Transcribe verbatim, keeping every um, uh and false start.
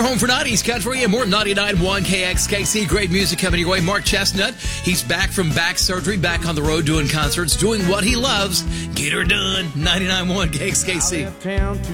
home for nineties country and more ninety-nine point one K X K C. Great music coming your way. Mark Chestnut, he's back from back surgery, back on the road doing concerts, doing what he loves. Get her done. ninety-nine point one K X K C.